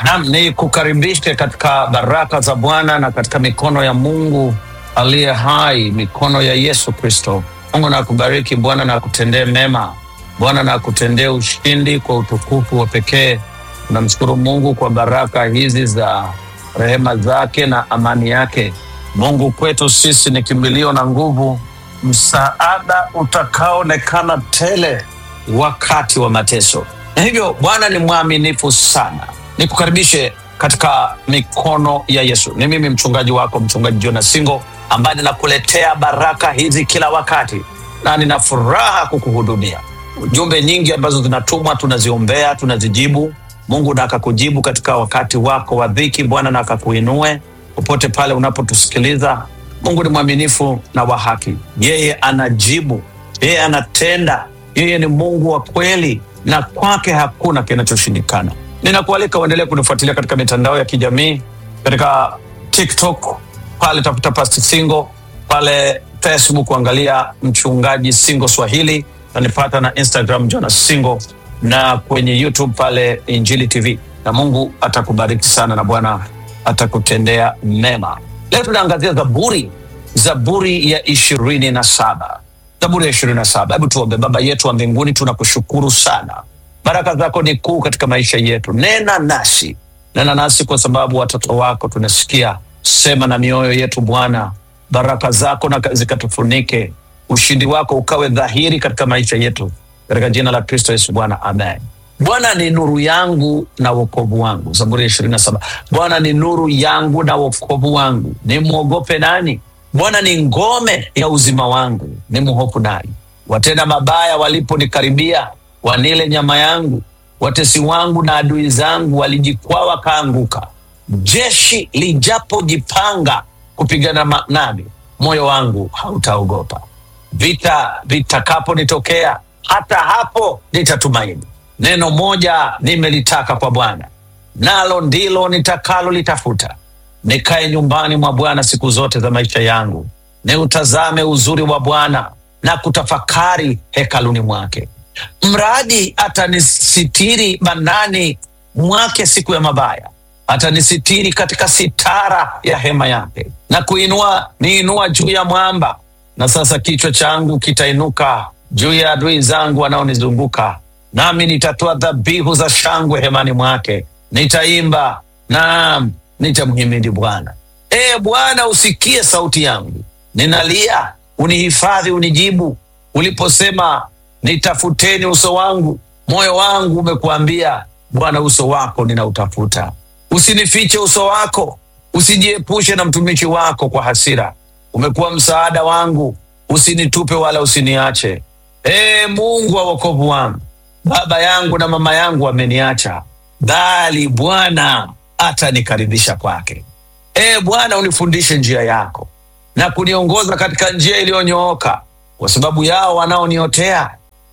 Ni kukaribishe katika baraka za Bwana na katika mikono ya Mungu aliye hai, mikono ya Yesu Kristo. Mungu na kubariki, Bwana na kutendee mema, Bwana na kutendee ushindi kwa utukufu wa pekee. Tunamshukuru Mungu kwa baraka hizi za rehema zake na amani yake. Mungu kwetu sisi ni kimbilio na nguvu, msaada utakaoonekana tele wakati wa mateso. Na hivyo Bwana ni mwaminifu sana. Nikukaribishe katika mikono ya Yesu. Ni mimi mchungaji wako, mchungaji Jonas Singo, ambaye ninakuletea baraka hizi kila wakati, na nina furaha kukuhudumia. Ujumbe nyingi ambazo zinatumwa tunaziombea, tunazijibu. Mungu na akakujibu katika wakati wako wa dhiki. Bwana na akakuinue popote pale unapotusikiliza. Mungu ni mwaminifu na wa haki. Yeye anajibu, yeye anatenda, yeye ni Mungu wa kweli, na kwake hakuna kinachoshindikana. Ninakualika uendelee kunifuatilia katika mitandao ya kijamii, katika TikTok pale tafuta Pastor Singo, pale Facebook angalia mchungaji Singo Swahili, na nipata na Instagram Jonas Singo, na kwenye YouTube pale Injili TV. Na Mungu atakubariki sana na Bwana atakutendea mema. Leo tunaangazia Zaburi ya 27. Zaburi ya 27. Hebu tuombe. Baba yetu wa mbinguni, tunakushukuru sana. Baraka zako ni kuu katika maisha yetu. Nena nasi kwa sababu watoto wako tunasikia. Sema na mioyo yetu Bwana. Baraka zako na zikatufunike. Ushindi wako ukawe dhahiri katika maisha yetu, katika jina la Kristo Yesu Bwana, amen. Bwana ni nuru yangu na wokovu wangu. Zaburi ya 27. Bwana ni nuru yangu na wokovu wangu, nimwogope nani? Bwana ni ngome ya uzima wangu, nimhofu nani? Watenda mabaya waliponikaribia, wanile nyama yangu. Watesi wangu na adui zangu walijikwaa wakaanguka. Jeshi lijapojipanga kupigana nami, moyo wangu hautaogopa. Vita vitakaponitokea, hata hapo nitatumaini. Neno moja nimelitaka kwa Bwana, nalo ndilo nitakalo litafuta, nikae nyumbani mwa Bwana siku zote za maisha yangu, niutazame uzuri wa Bwana na kutafakari hekaluni mwake. Mradi atanisitiri bandani mwake siku ya mabaya, atanisitiri katika sitara ya hema yake, na niinua juu ya mwamba. Na sasa kichwa changu kitainuka juu ya adui zangu wanaonizunguka, nami nitatoa dhabihu za shangwe hemani mwake. Nitaimba, naam, nitamhimidi Bwana. Bwana, usikie sauti yangu, ninalia, unihifadhi, unijibu. Uliposema nitafuteni uso wangu, moyo wangu umekuambia, Bwana, uso wako ninautafuta. Usinifiche uso wako, usijiepushe na mtumishi wako kwa hasira. Umekuwa msaada wangu, usinitupe wala usiniache. Mungu wa wokovu wangu, baba yangu na mama yangu wameniacha, bali Bwana atanikaribisha kwake. Bwana, unifundishe njia yako na kuniongoza katika njia iliyonyooka kwa sababu yao wanaoniotea.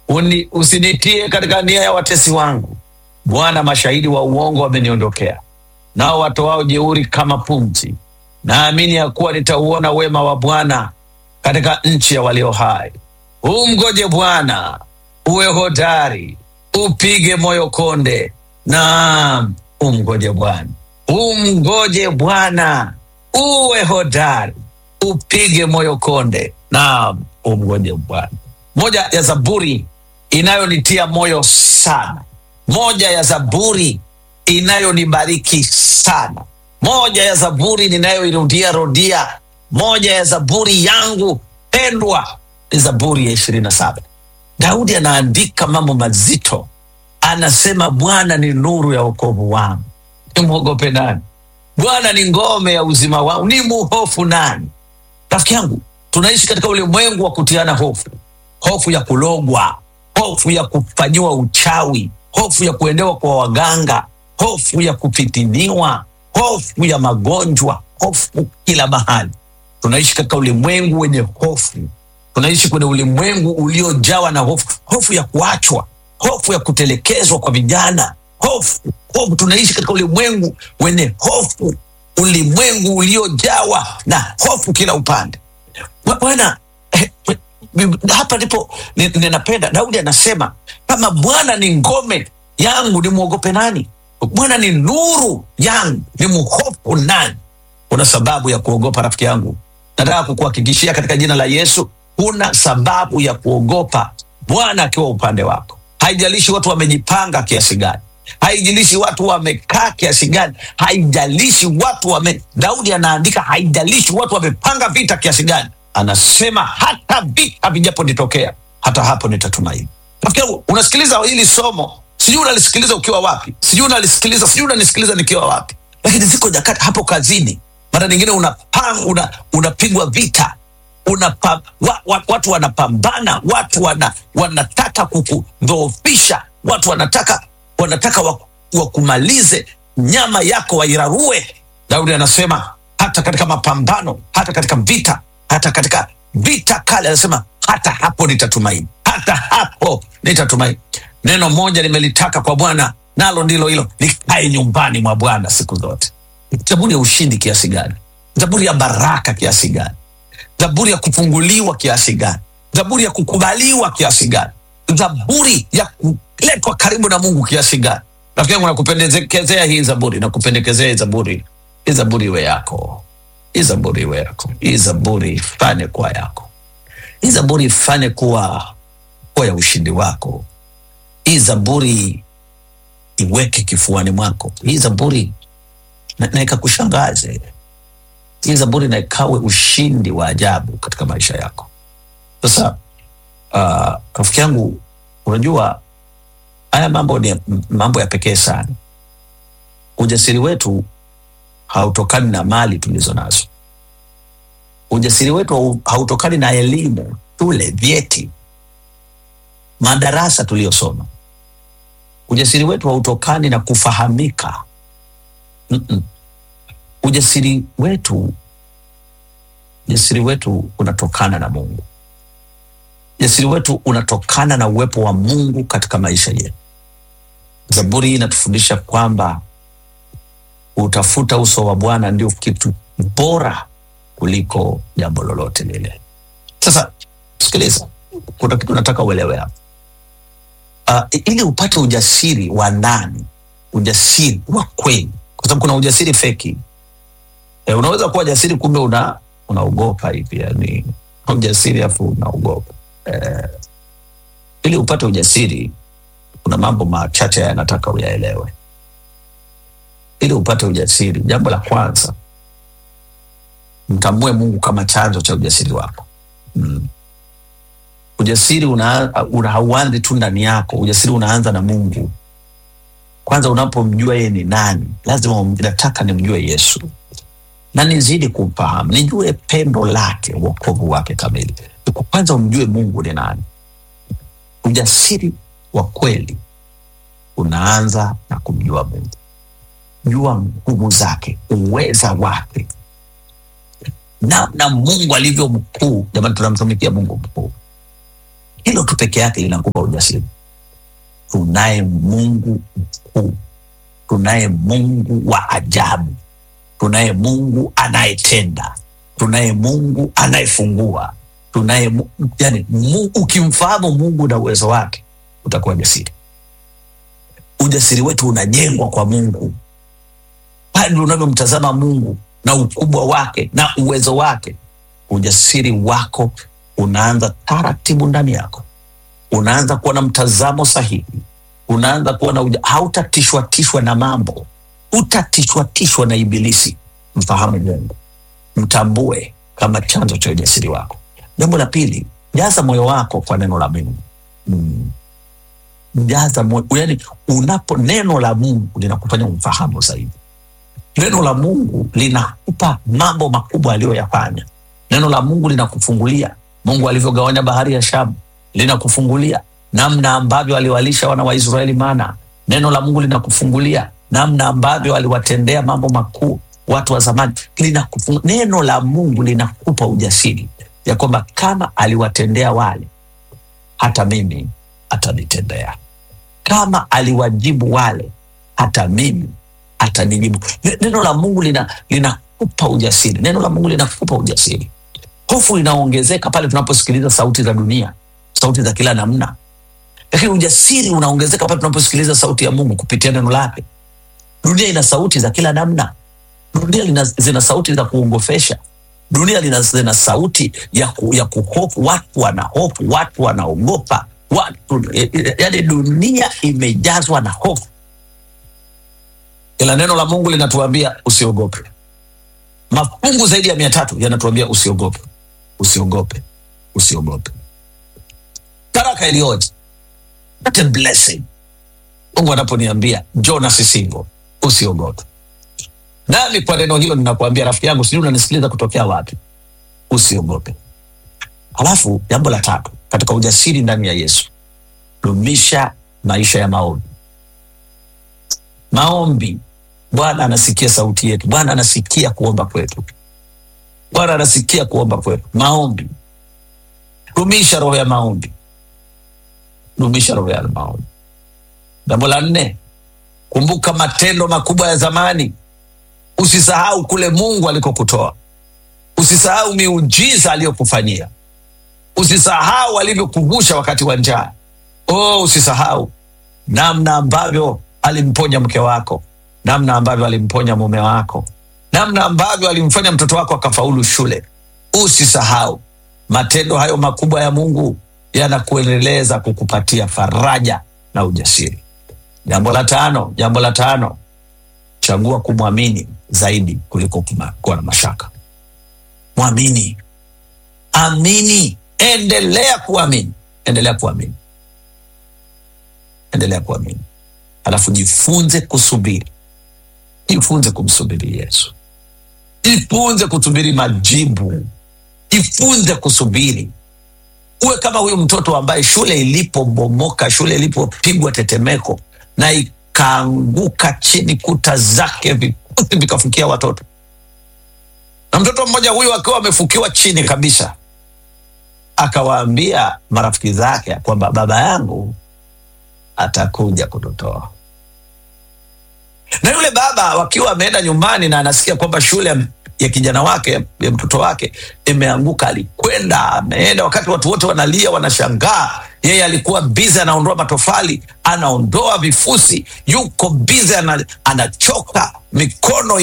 Usinitie katika nia ya watesi wangu. Bwana, mashahidi wa uongo wameniondokea, nao watoao jeuri kama pumzi. Naamini ya kuwa nitauona wema wa Bwana katika nchi ya walio hai. Umngoje Bwana, uwe hodari, upige moyo konde. Naam, umngoje Bwana. Umngoje Bwana, uwe hodari, upige moyo konde. Naam, umngoje Bwana. Moja ya zaburi inayonitia moyo sana, moja ya zaburi inayonibariki sana, moja ya zaburi ninayoirudia, moja ya zaburi yangu pendwa ni Zaburi ya 27. Daudi anaandika mambo mazito. Anasema, Bwana ni nuru ya wokovu wangu, nimwogope nani? Bwana ni ngome ya uzima wangu, nimhofu nani? Rafiki yangu, tunaishi katika ulimwengu wa kutiana hofu. Hofu ya kulogwa, hofu ya kufanyiwa uchawi, hofu ya kuendewa kwa waganga, hofu ya kufitiniwa, hofu ya magonjwa, hofu kila mahali. Tunaishi katika ulimwengu wenye hofu. Tunaishi kwenye ulimwengu uliojawa na hofu. Hofu ya kuachwa, hofu ya kutelekezwa kwa vijana, hofu. Tunaishi katika ulimwengu wenye hofu, ulimwengu uliojawa na hofu kila upande. Bwana, hapa ndipo ninapenda Daudi anasema, kama Bwana ni ngome yangu, nimwogope nani? Bwana ni nuru yangu, ni mhofu nani? Kuna sababu ya kuogopa rafiki yangu. Nataka kukuhakikishia katika jina la Yesu, kuna sababu ya kuogopa Bwana akiwa upande wako. Haijalishi watu wamejipanga kiasi gani, haijalishi watu wamekaa kiasi gani, haijalishi Daudi anaandika, haijalishi watu wamepanga vita kiasi gani, anasema hata vita vijaponitokea, hata hapo nitatumaini. Rafiki yangu, unasikiliza hili somo, sijui unalisikiliza ukiwa wapi, sijui unanisikiliza nikiwa wapi, lakini ziko nyakati hapo kazini, mara nyingine unapigwa vita, watu wanapambana, watu wanataka kukudhoofisha, watu wanataka wakumalize, nyama yako wairarue. Daudi anasema hata katika mapambano, hata katika vita, hata katika vita kale, anasema hata hapo nitatumaini, hata hapo nitatumaini. Neno moja nimelitaka kwa Bwana, nalo ndilo hilo, nikae nyumbani mwa Bwana siku zote. Zaburi ya ushindi kiasi gani, zaburi ya baraka kiasi gani, zaburi ya kufunguliwa kiasi gani, zaburi ya kukubaliwa kiasi gani, zaburi ya kuletwa karibu na Mungu kiasi gani. Rafiki yangu, nakupendekezea hii zaburi, nakupendekezea hii zaburi. Hii zaburi iwe yako, hii zaburi iwe yako, hii zaburi ifanye kuwa yako, hii zaburi ifanye kuwa ya ushindi wako, hii zaburi iweke kifuani mwako, hii zaburi na ikakushangaze, hii zaburi na ikawe ushindi wa ajabu katika maisha yako. Sasa rafiki yangu, unajua haya mambo ni mambo ya pekee sana. Ujasiri wetu hautokani na mali tulizo nazo. Ujasiri wetu hautokani na elimu, shule, vyeti, madarasa tuliyosoma. Ujasiri wetu hautokani na kufahamika. Ujasiri wetu unatokana na Mungu. Ujasiri wetu unatokana na uwepo wa Mungu katika maisha yetu. Zaburi inatufundisha kwamba utafuta uso wa Bwana ndio kitu bora kuliko jambo lolote lile. Sasa sikiliza, kuna kitu nataka uelewe hapa. Ili upate ujasiri wa ndani, ujasiri wa kweli, kwa sababu kuna ujasiri feki. Unaweza kuwa jasiri kumbe unaogopa hivi, yani ujasiri afu unaogopa. Ili upate ujasiri, kuna mambo machache yanataka uyaelewe. Ili upate ujasiri, jambo la kwanza, mtambue Mungu kama chanzo cha ujasiri wako. Ujasiri hauanzi tu ndani yako, ujasiri unaanza na Mungu. Kwanza unapomjua yeye ni nani, lazima nataka nimjue Yesu na nizidi kumfahamu, nijue pendo lake, wokovu wake kamili. Kwanza umjue Mungu ni nani. Ujasiri wa kweli unaanza na kumjua Mungu. Jua nguvu zake, uweza wake, na Mungu alivyo mkuu. Jamani, tunamtumikia Mungu mkuu. Hilo tu peke yake linakupa ujasiri. Tunaye Mungu mkuu, tunaye Mungu wa ajabu, tunaye Mungu anayetenda, tunaye Mungu anayefungua, tunaye yani ukimfahamu Mungu na uwezo wake, utakuwa jasiri. Ujasiri wetu unajengwa kwa Mungu. Kadri unavyomtazama Mungu na ukubwa wake na uwezo wake, ujasiri wako unaanza taratibu ndani yako. Unaanza kuwa na mtazamo sahihi. Unaanza kuwa na hautatishwa na mambo. Utatishwa na ibilisi. Mfahamu Mungu. Mtambue kama chanzo cha ujasiri wako. Jambo la pili, jaza moyo wako kwa neno la Mungu. Jaza moyo, yani neno la Mungu linakufanya umfahamu zaidi. Neno la Mungu linakupa mambo makubwa aliyoyafanya. Neno la Mungu linakufungulia Mungu alivyogawanya bahari ya Shamu, linakufungulia namna ambavyo aliwalisha wana wa Israeli mana. Neno la Mungu linakufungulia namna ambavyo aliwatendea mambo makuu watu wa zamani. Neno la Mungu linakupa ujasiri ya kwamba kama aliwatendea wale, hata mimi atanitendea. Kama aliwajibu wale, hata mimi atanijibu. Neno la Mungu linakupa ujasiri. Neno la Mungu linakupa ujasiri. Hofu inaongezeka pale tunaposikiliza sauti za dunia, sauti za kila namna. Lakini ujasiri unaongezeka pale tunaposikiliza sauti ya Mungu kupitia neno lake. Dunia ina sauti za kila namna. Dunia zina sauti za kuongofesha. Dunia zina sauti ya kuhofu. Watu wanahofu, watu wanaogopa, yani dunia imejazwa na hofu. Ila neno la Mungu linatuambia usiogope. Mafungu zaidi ya 300 yanatuambia usiogope, usiogope, usiogope. Baraka iliyoje! What a blessing. Mungu anaponiambia Jonas Sisingo, usiogope. Nami kwa neno hilo ninakuambia rafiki yangu, sijui unanisikiliza kutokea wapi, usiogope. Halafu jambo la 3 katika ujasiri ndani ya Yesu, dumisha maisha ya maombi. Maombi, Bwana anasikia sauti yetu. Bwana anasikia kuomba kwetu. Bwana anasikia kuomba kwetu. Maombi. Dumisha roho ya maombi. Dumisha roho ya maombi. Jambo la 4, kumbuka matendo makubwa ya zamani. Usisahau kule Mungu alikokutoa. Usisahau miujiza aliyokufanyia. Usisahau alivyokuvusha wakati wa njaa. Usisahau namna ambavyo alimponya mke wako, namna ambavyo alimponya mume wako, namna ambavyo alimfanya mtoto wako akafaulu shule. Usisahau matendo hayo makubwa ya Mungu, yanakuendeleza kukupatia faraja na ujasiri. Jambo la 5, chagua kumwamini zaidi kuliko kuwa na mashaka. Mwamini. Amini. Endelea kuamini. Endelea kuamini. Endelea kuamini. Alafu jifunze kusubiri. Jifunze kumsubiri Yesu. Jifunze kusubiri majibu. Jifunze kusubiri. Uwe kama huyu mtoto ambaye shule ilipobomoka, shule ilipopigwa tetemeko na ikaanguka chini, kuta zake vikuti vikafukia watoto. Na mtoto mmoja huyu akiwa amefukiwa chini kabisa, akawaambia marafiki zake kwamba baba yangu atakuja kututoa. Na yule baba wakiwa ameenda nyumbani na anasikia kwamba shule ya kijana wake, ya mtoto wake imeanguka, alikwenda, ameenda wakati watu wote wanalia, wanashangaa. Yeye alikuwa busy anaondoa matofali, anaondoa vifusi, yuko busy, anachoka, mikono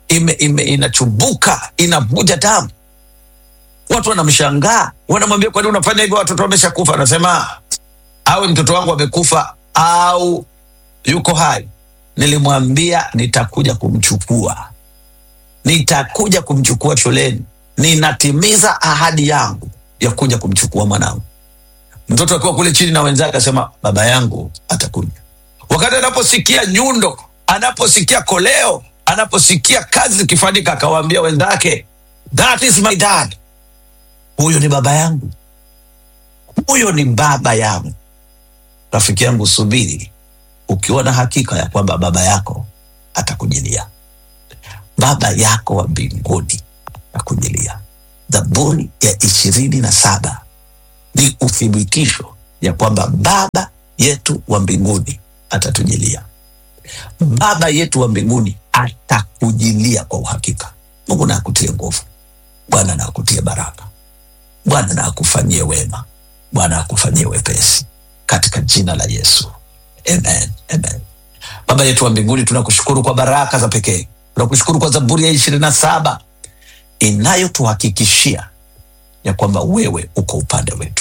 inachubuka, inavuja damu. Watu wanamshangaa, wanamwambia kwa nini unafanya hivyo, watoto wameshakufa? Anasema awe mtoto wangu amekufa au yuko hai, nilimwambia nitakuja kumchukua. Nitakuja kumchukua shuleni. Ninatimiza ahadi yangu ya kuja kumchukua mwanangu. Mtoto akiwa kule chini na wenzake akasema baba yangu atakuja. Wakati anaposikia nyundo, anaposikia koleo, anaposikia kazi zikifanyika, akawaambia wenzake, that is my dad. Huyo ni baba yangu. Huyo ni baba yangu. Rafiki yangu, subiri ukiwa na hakika ya kwamba baba yako atakujilia. Baba yako wa mbinguni atakujilia. Zaburi ya 27 ni uthibitisho ya kwamba baba yetu wa mbinguni atatujilia. Baba yetu wa mbinguni atakujilia kwa uhakika. Mungu na akutie nguvu. Bwana na akutie baraka. Bwana na akufanyie wema. Bwana akufanyie wepesi katika jina la Yesu. Amen. Amen. Baba yetu wa mbinguni, tunakushukuru kwa baraka za pekee. Tunakushukuru kwa Zaburi ya 27 inayotuhakikishia ya kwamba wewe uko upande wetu.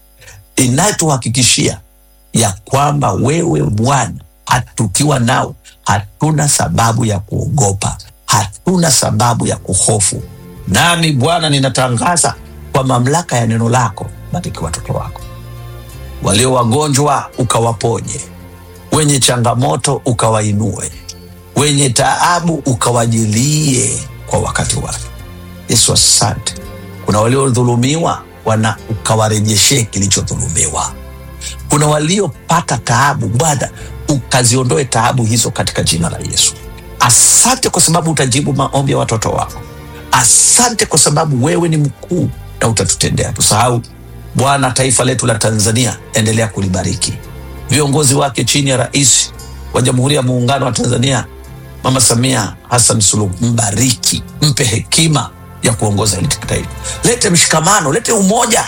Inayotuhakikishia ya kwamba wewe Bwana, tukiwa nao hatuna sababu ya kuogopa, hatuna sababu ya kuhofu. Nami Bwana, ninatangaza kwa mamlaka ya neno lako, bariki watoto wako. Walio wagonjwa ukawaponye, wenye changamoto ukawainue, wenye taabu ukawajilie kwa wakati wake. Yesu, asante. Kuna waliodhulumiwa, ukawarejeshe kilichodhulumiwa. Kuna waliopata taabu, Bwana ukaziondoe taabu hizo katika jina la Yesu. Asante kwa sababu utajibu maombi ya watoto wako. Asante kwa sababu wewe ni mkuu na utatutendea. Tusahau Bwana taifa letu la Tanzania, endelea kulibariki. Viongozi wake chini ya Rais wa Jamhuri ya Muungano wa Tanzania Mama Samia Hassan Suluhu, mbariki, mpe hekima ya kuongoza hili taifa. Lete mshikamano, lete umoja,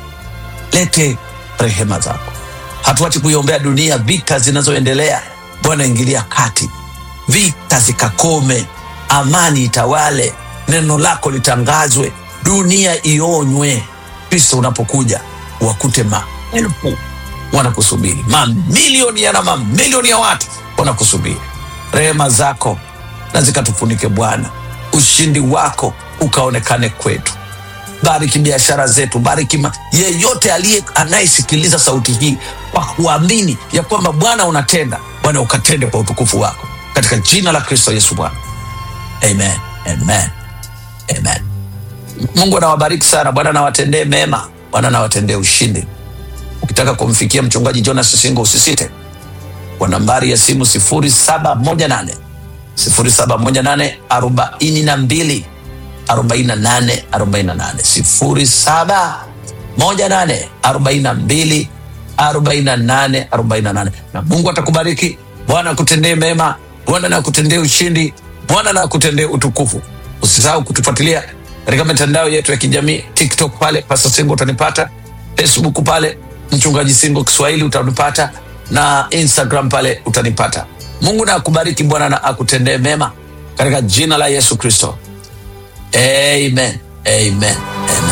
lete rehema zako. Hatuachi kuiombea dunia, vita zinazoendelea. Bwana ingilia kati. vita zikakome, amani itawale, neno lako litangazwe, dunia ionywe. Kristo unapokuja wakute maelfu wanakusubiri, mamilioni na mamilioni ya watu wanakusubiri. Rehema zako na zikatufunike Bwana, ushindi wako ukaonekane kwetu. Bariki biashara zetu, bariki yeyote anayesikiliza sauti hii kwa kuamini ya kwamba Bwana unatenda. Bwana ukatende kwa utukufu wako, katika jina la Kristo Yesu Bwana. Amen, amen, amen. Mungu anawabariki sana. Bwana nawatendee mema, Bwana nawatendee ushindi. Ukitaka kumfikia mchungaji Jonas Singo, usisite kwa nambari ya simu 0718 42 48 48, 0718 42 48 48. Na Mungu atakubariki. Bwana akutendee mema, Bwana na akutendee ushindi, Bwana na akutendee utukufu. Usisahau kutufuatilia katika mitandao yetu ya kijamii, TikTok pale Pastor Singo utanipata, Facebook pale Mchungaji Singo Kiswahili utanipata, na Instagram pale utanipata. Mungu na akubariki, Bwana na akutendee mema, katika jina la Yesu Kristo. Amen, amen, amen.